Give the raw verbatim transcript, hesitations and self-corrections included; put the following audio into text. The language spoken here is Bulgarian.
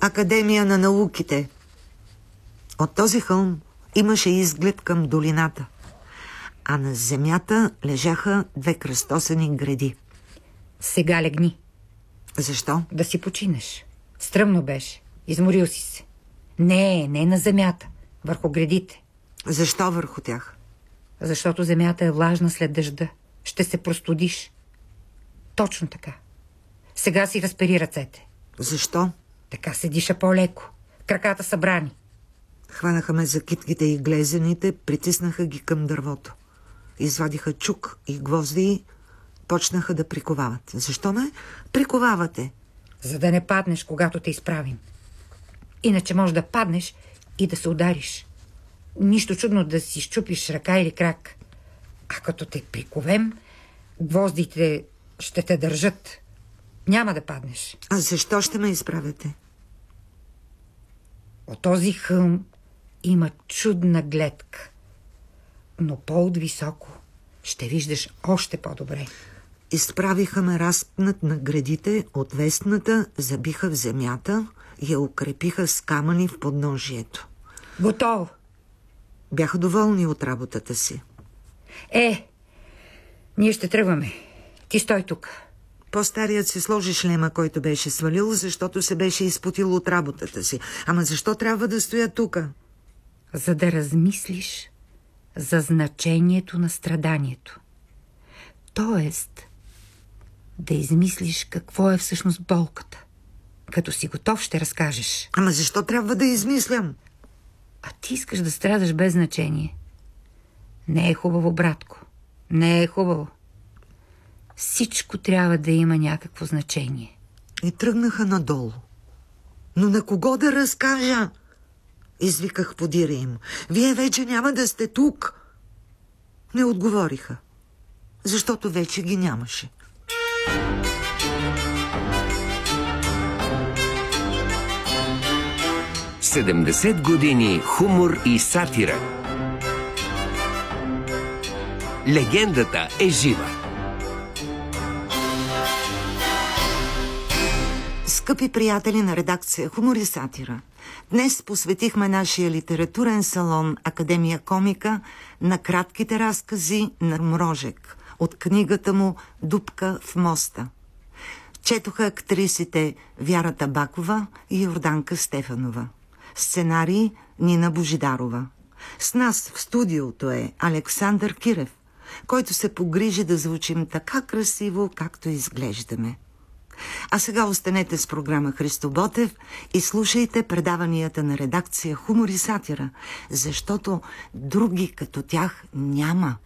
Академия на науките. От този хълм имаше изглед към долината, а на земята лежаха две кръстосани греди. Сега легни. Защо? Да си починеш. Стръмно беше. Изморил си се. Не, не на земята. Върху гредите. Защо върху тях? Защото земята е влажна след дъжда. Ще се простудиш. Точно така. Сега си разпери ръцете. Защо? Така се диша по-леко. Краката са брани. Хванаха ме за китките и глезените, притиснаха ги към дървото. Извадиха чук и гвозди и почнаха да приковават. Защо ме приковавате? За да не паднеш, когато те изправим. Иначе може да паднеш и да се удариш. Нищо чудно да си щупиш ръка или крак. А като те приковем, гвоздите ще те държат. Няма да паднеш. А защо ще ме изправяте? От този хълм има чудна гледка. Но по-отвисоко ще виждаш още по-добре. Изправиха ме разпнат на гредите от вестната, забиха в земята и я укрепиха с камъни в подножието. Готово. Бяха доволни от работата си. Е, ние ще тръгваме. Ти стой тук. По-старият си сложи шлема, който беше свалил, защото се беше изпотил от работата си. Ама защо трябва да стоя тука? За да размислиш за значението на страданието. Тоест, да измислиш какво е всъщност болката. Като си готов, ще разкажеш. Ама защо трябва да измислям? А ти искаш да страдаш без значение. Не е хубаво, братко. Не е хубаво. Всичко трябва да има някакво значение. И тръгнаха надолу. Но на кого да разкажа? Извиках подира им. Вие вече няма да сте тук. Не отговориха, защото вече ги нямаше. седемдесет години хумор и сатира. Легендата е жива. Скъпи приятели на редакция Хумор и сатира, днес посветихме нашия литературен салон Академия комика на кратките разкази на Мрожек от книгата му «Дупка в моста». Четоха актрисите Вяра Табакова и Йорданка Стефанова. Сценарий Нина Божидарова. С нас в студиото е Александър Кирев, който се погрижи да звучим така красиво, както изглеждаме. А сега останете с програма Христо Ботев и слушайте предаванията на редакция Хумор и сатира, защото други като тях няма.